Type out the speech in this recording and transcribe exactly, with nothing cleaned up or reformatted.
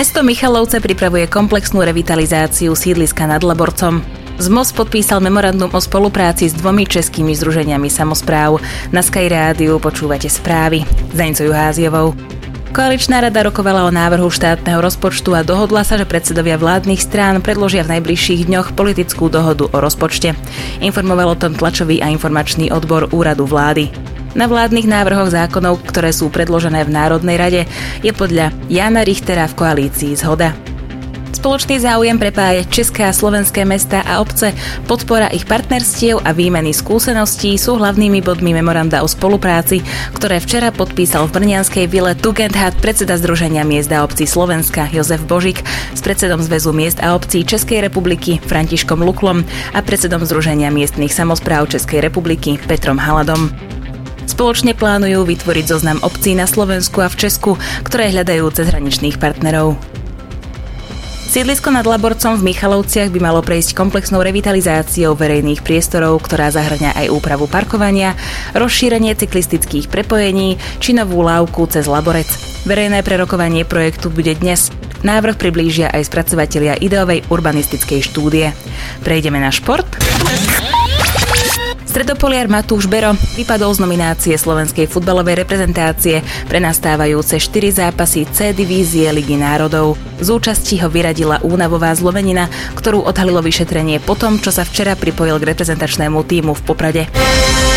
Mesto Michalovce pripravuje komplexnú revitalizáciu sídliska nad Laborcom. zet em o es podpísal memorandum o spolupráci s dvomi českými združeniami samospráv. Na Sky Rádiu počúvate správy s Denicou Juháziovou. Koaličná rada rokovala o návrhu štátneho rozpočtu a dohodla sa, že predsedovia vládnych strán predložia v najbližších dňoch politickú dohodu o rozpočte. Informoval o tom tlačový a informačný odbor úradu vlády. Na vládnych návrhoch zákonov, ktoré sú predložené v Národnej rade, je podľa Jána Richtera v koalícii zhoda. Spoločný záujem prepájať české a slovenské mestá a obce, podpora ich partnerstiev a výmeny skúseností sú hlavnými bodmi memoranda o spolupráci, ktoré včera podpísal v brňanskej vile Tugendhat predseda Združenia miest a obcí Slovenska Jozef Božík s predsedom Zväzu miest a obcí Českej republiky Františkom Luklom a predsedom Združenia miestnych samospráv Českej republiky Petrom Haladom. Spoločne plánujú vytvoriť zoznam obcí na Slovensku a v Česku, ktoré hľadajú cezhraničných partnerov. Sídlisko nad Laborcom v Michalovciach by malo prejsť komplexnou revitalizáciou verejných priestorov, ktorá zahŕňa aj úpravu parkovania, rozšírenie cyklistických prepojení či novú lávku cez Laborec. Verejné prerokovanie projektu bude dnes. Návrh priblížia aj spracovatelia ideovej urbanistickej štúdie. Prejdeme na šport. Stredopoliar Matúš Bero vypadol z nominácie slovenskej futbalovej reprezentácie pre nastávajúce štyri zápasy C divízie Ligy národov. Z účasti ho vyradila únavová zlomenina, ktorú odhalilo vyšetrenie po tom, čo sa včera pripojil k reprezentačnému tímu v Poprade.